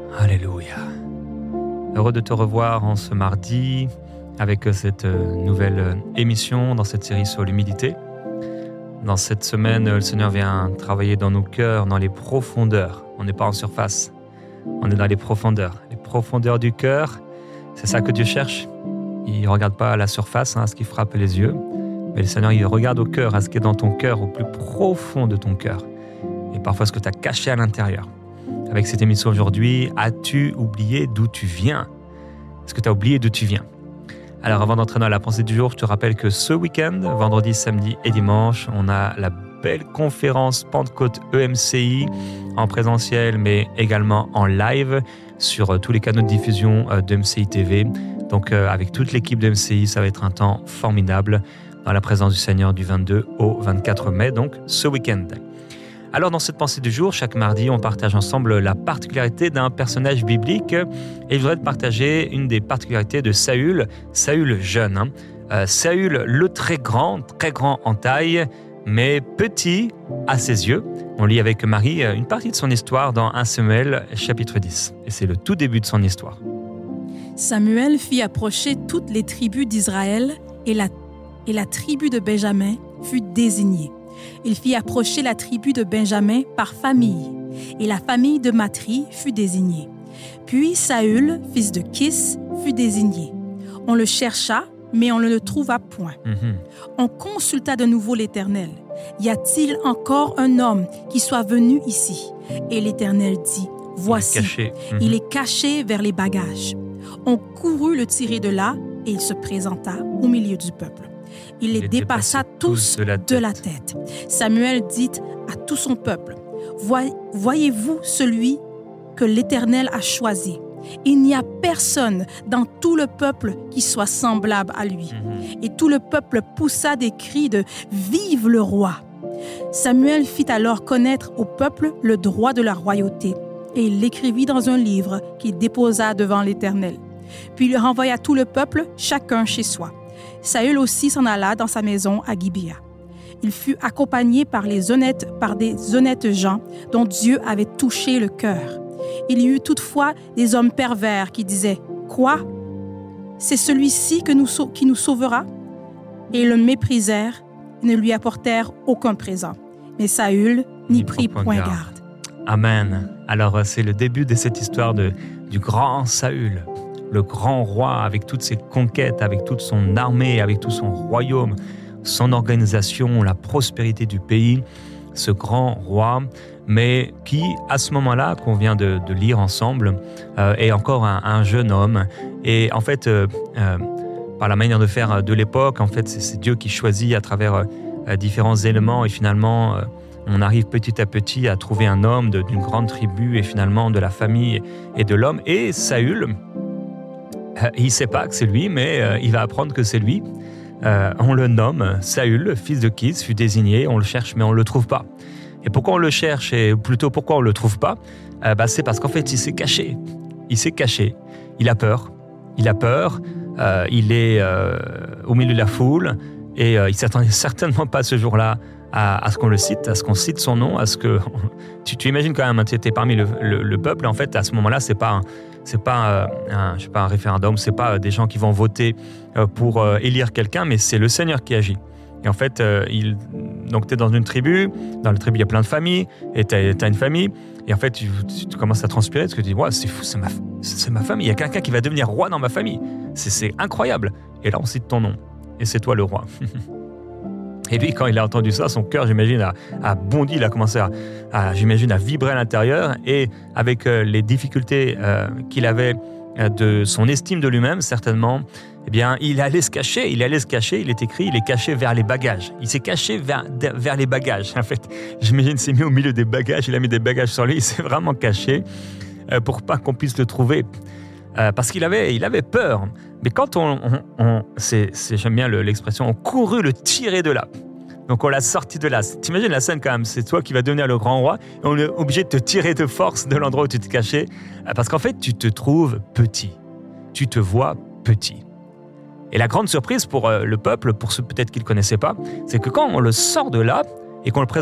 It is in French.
Alléluia. Heureux de te revoir en ce mardi avec cette nouvelle émission dans cette série sur l'humilité. Dans cette semaine, le Seigneur vient travailler dans nos cœurs, dans les profondeurs. On n'est pas en surface, on est dans les profondeurs du cœur. C'est ça que Dieu cherche. Il ne regarde pas à la surface, à ce qui frappe les yeux, mais le Seigneur, il regarde au cœur, à ce qui est dans ton cœur, au plus profond de ton cœur. Et parfois, ce que tu as caché à l'intérieur. Avec cette émission aujourd'hui, as-tu oublié d'où tu viens ? Est-ce que tu as oublié d'où tu viens ? Alors, avant d'entrer dans la pensée du jour, je te rappelle que ce week-end, vendredi, samedi et dimanche, on a la belle conférence Pentecôte EMCI en présentiel, mais également en live sur tous les canaux de diffusion de MCI TV. Donc, avec toute l'équipe de MCI, ça va être un temps formidable dans la présence du Seigneur du 22 au 24 mai, donc ce week-end. Alors, dans cette pensée du jour, chaque mardi, on partage ensemble la particularité d'un personnage biblique. Et je voudrais te partager une des particularités de Saül jeune. Saül, le très grand en taille, mais petit à ses yeux. On lit avec Marie une partie de son histoire dans 1 Samuel, chapitre 10. Et c'est le tout début de son histoire. Samuel fit approcher toutes les tribus d'Israël et la tribu de Benjamin fut désignée. Il fit approcher la tribu de Benjamin par famille, et la famille de Matri fut désignée. Puis Saül, fils de Kis, fut désigné. On le chercha, mais on ne le trouva point. On consulta de nouveau l'Éternel. Y a-t-il encore un homme qui soit venu ici? Et l'Éternel dit, voici, il est caché vers les bagages. On courut le tirer de là, et il se présenta au milieu du peuple. Il les dépassa tous de la tête. Samuel dit à tout son peuple, « Voyez-vous celui que l'Éternel a choisi? Il n'y a personne dans tout le peuple qui soit semblable à lui. » Et tout le peuple poussa des cris de « Vive le roi !» Samuel fit alors connaître au peuple le droit de la royauté, et il l'écrivit dans un livre qu'il déposa devant l'Éternel. Puis il renvoya tout le peuple, chacun chez soi. Saül aussi s'en alla dans sa maison à Gibéa. Il fut accompagné par des honnêtes gens dont Dieu avait touché le cœur. Il y eut toutefois des hommes pervers qui disaient « Quoi? C'est celui-ci qui nous sauvera ?» Et ils le méprisèrent et ne lui apportèrent aucun présent. Mais Saül n'y prit point garde. Amen. Alors, c'est le début de cette histoire du grand Saül. Le grand roi avec toutes ses conquêtes, avec toute son armée, avec tout son royaume, son organisation, la prospérité du pays, ce grand roi, mais qui, à ce moment-là, qu'on vient de lire ensemble, est encore un jeune homme. Et en fait, par la manière de faire de l'époque, en fait, c'est Dieu qui choisit à travers différents éléments et finalement, on arrive petit à petit à trouver un homme d'une grande tribu et finalement de la famille et de l'homme. Et Saül, il ne sait pas que c'est lui, mais il va apprendre que c'est lui. On le nomme Saül, fils de Kis, fut désigné, on le cherche mais on ne le trouve pas. Et pourquoi on le cherche, et plutôt pourquoi on ne le trouve pas, c'est parce qu'en fait il s'est caché. Il a peur, il est au milieu de la foule et il ne s'attendait certainement pas ce jour-là à ce qu'on le cite, à ce qu'on cite son nom, à ce que... Tu imagines quand même, tu étais parmi le peuple, en fait à ce moment-là c'est pas un référendum, c'est pas des gens qui vont voter pour élire quelqu'un, mais c'est le Seigneur qui agit. Et en fait, donc tu es dans une tribu, dans la tribu il y a plein de familles, et tu as une famille, et en fait tu commences à transpirer, parce que tu dis, ouais, c'est fou, c'est ma famille, il y a quelqu'un qui va devenir roi dans ma famille, c'est incroyable. Et là on cite ton nom, et c'est toi le roi. Et puis quand il a entendu ça, son cœur, j'imagine, a bondi, il a commencé à vibrer à l'intérieur, et avec les difficultés qu'il avait de son estime de lui-même, certainement, eh bien, il allait se cacher, il est écrit, il est caché vers les bagages. Il s'est caché vers les bagages. En fait, j'imagine, il s'est mis au milieu des bagages, il a mis des bagages sur lui, il s'est vraiment caché pour pas qu'on puisse le trouver. Parce qu'il avait peur. Mais quand j'aime bien l'expression, on courut le tirer de là. Donc on l'a sorti de là. T'imagines la scène quand même, c'est toi qui vas devenir le grand roi, et on est obligé de te tirer de force de l'endroit où tu te cachais, parce qu'en fait tu te trouves petit, tu te vois petit. Et la grande surprise pour le peuple, pour ceux peut-être qui ne le connaissaient pas, c'est que quand on le sort de là, et qu'on le présente